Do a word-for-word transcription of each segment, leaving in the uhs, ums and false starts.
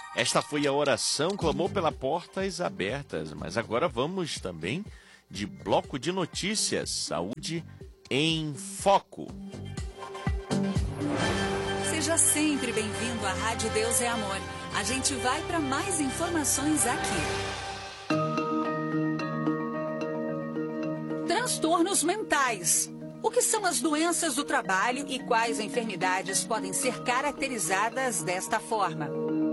Esta foi a oração, clamou pela portas abertas, mas agora vamos também de bloco de notícias, saúde em foco. Seja sempre bem-vindo à Rádio Deus é Amor. A gente vai para mais informações aqui. Transtornos mentais. O que são as doenças do trabalho e quais enfermidades podem ser caracterizadas desta forma?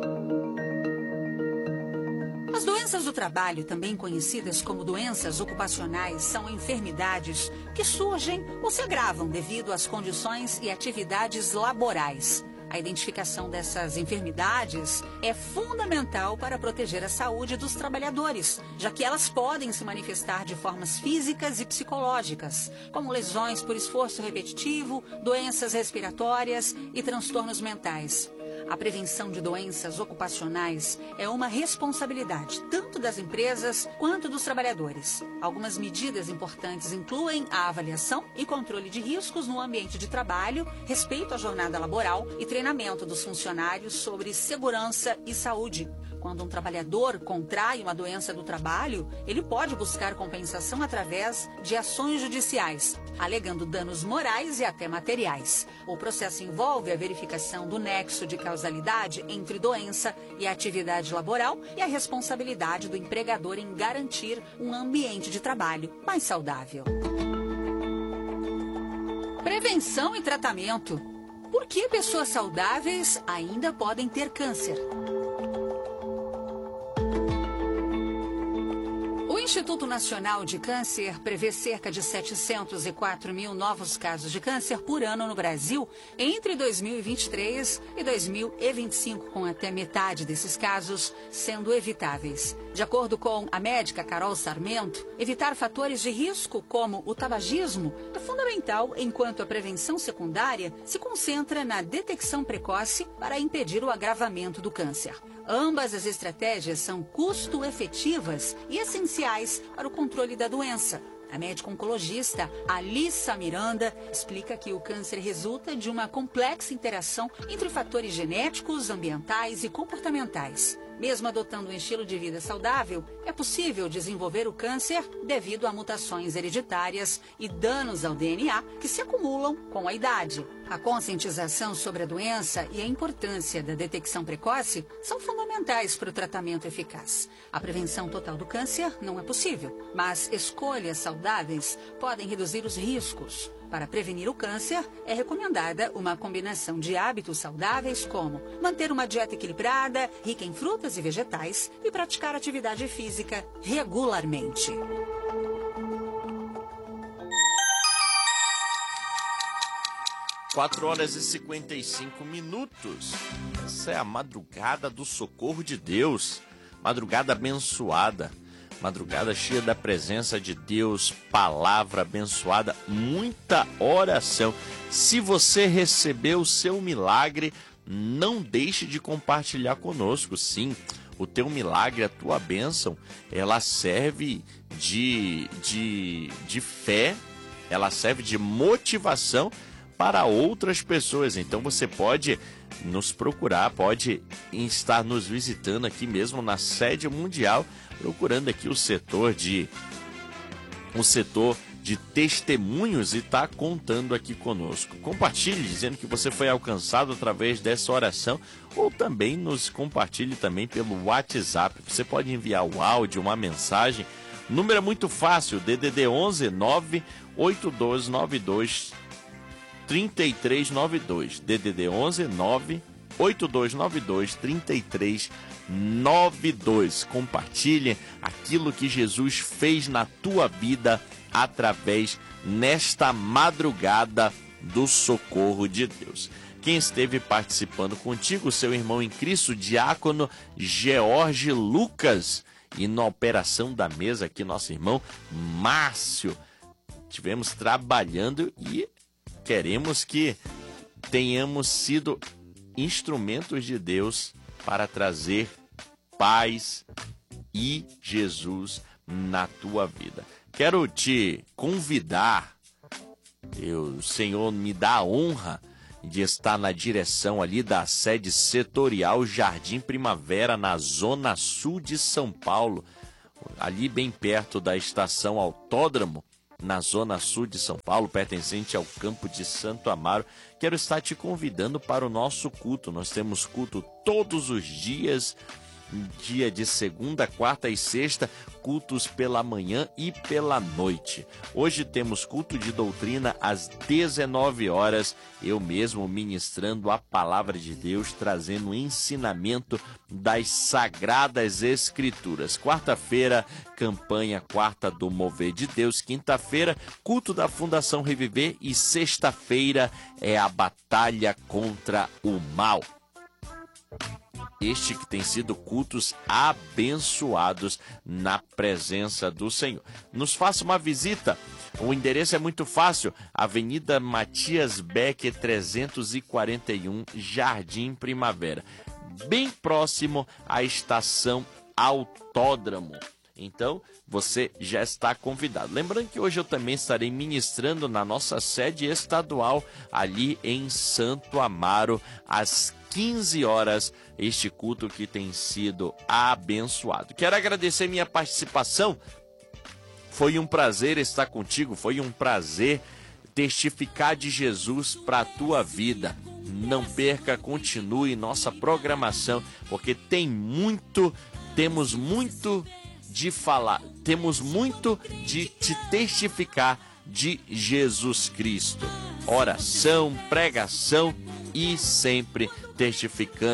As doenças do trabalho, também conhecidas como doenças ocupacionais, são enfermidades que surgem ou se agravam devido às condições e atividades laborais. A identificação dessas enfermidades é fundamental para proteger a saúde dos trabalhadores, já que elas podem se manifestar de formas físicas e psicológicas, como lesões por esforço repetitivo, doenças respiratórias e transtornos mentais. A prevenção de doenças ocupacionais é uma responsabilidade tanto das empresas quanto dos trabalhadores. Algumas medidas importantes incluem a avaliação e controle de riscos no ambiente de trabalho, respeito à jornada laboral e treinamento dos funcionários sobre segurança e saúde. Quando um trabalhador contrai uma doença do trabalho, ele pode buscar compensação através de ações judiciais, alegando danos morais e até materiais. O processo envolve a verificação do nexo de causalidade entre doença e atividade laboral e a responsabilidade do empregador em garantir um ambiente de trabalho mais saudável. Prevenção e tratamento. Por que pessoas saudáveis ainda podem ter câncer? O Instituto Nacional de Câncer prevê cerca de setecentos e quatro mil novos casos de câncer por ano no Brasil entre dois mil e vinte e três e dois mil e vinte e cinco, com até metade desses casos sendo evitáveis. De acordo com a médica Carol Sarmento, evitar fatores de risco como o tabagismo é fundamental, enquanto a prevenção secundária se concentra na detecção precoce para impedir o agravamento do câncer. Ambas as estratégias são custo-efetivas e essenciais para o controle da doença. A médica oncologista Alissa Miranda explica que o câncer resulta de uma complexa interação entre fatores genéticos, ambientais e comportamentais. Mesmo adotando um estilo de vida saudável, é possível desenvolver o câncer devido a mutações hereditárias e danos ao D N A que se acumulam com a idade. A conscientização sobre a doença e a importância da detecção precoce são fundamentais para o tratamento eficaz. A prevenção total do câncer não é possível, mas escolhas saudáveis podem reduzir os riscos. Para prevenir o câncer, é recomendada uma combinação de hábitos saudáveis como manter uma dieta equilibrada, rica em frutas e vegetais e praticar atividade física regularmente. quatro horas e cinquenta e cinco minutos. Essa é a madrugada do socorro de Deus. Madrugada abençoada. Madrugada cheia da presença de Deus, palavra abençoada, muita oração. Se você recebeu o seu milagre, não deixe de compartilhar conosco. Sim, o teu milagre, a tua bênção, ela serve de, de, de fé, ela serve de motivação para outras pessoas. Então você pode nos procurar, pode estar nos visitando aqui mesmo na sede mundial, procurando aqui o setor de o setor de testemunhos e está contando aqui conosco. Compartilhe dizendo que você foi alcançado através dessa oração, ou também nos compartilhe também pelo WhatsApp. Você pode enviar o áudio, uma mensagem. O número é muito fácil, D D D onze nove oito dois nove dois três três nove dois, D D D onze nove oito dois nove dois três três nove dois. Compartilhe aquilo que Jesus fez na tua vida através nesta madrugada do socorro de Deus. Quem esteve participando contigo, seu irmão em Cristo, diácono George Lucas, e na operação da mesa aqui, nosso irmão Márcio. Tivemos trabalhando e queremos que tenhamos sido instrumentos de Deus para trazer paz e Jesus na tua vida. Quero te convidar, eu, o Senhor me dá a honra de estar na direção ali da sede setorial Jardim Primavera, na zona sul de São Paulo, ali bem perto da estação Autódromo, na zona sul de São Paulo, pertencente ao campo de Santo Amaro. Quero estar te convidando para o nosso culto. Nós temos culto todos os dias, dia de segunda, quarta e sexta, cultos pela manhã e pela noite. Hoje temos culto de doutrina às dezenove horas, eu mesmo ministrando a palavra de Deus, trazendo ensinamento das Sagradas Escrituras. Quarta-feira, campanha Quarta do Mover de Deus. Quinta-feira, culto da Fundação Reviver. E sexta-feira é a batalha contra o mal. Este que tem sido cultos abençoados na presença do Senhor. Nos faça uma visita. O endereço é muito fácil. Avenida Matias Becker, trezentos e quarenta e um, Jardim Primavera. Bem próximo à estação Autódromo. Então, você já está convidado. Lembrando que hoje eu também estarei ministrando na nossa sede estadual, ali em Santo Amaro, às quinze horas, este culto que tem sido abençoado. Quero agradecer minha participação. Foi um prazer estar contigo, foi um prazer testificar de Jesus para a tua vida. Não perca, continue nossa programação, porque tem muito, temos muito de falar, temos muito de te testificar de Jesus Cristo. Oração, pregação e sempre testificando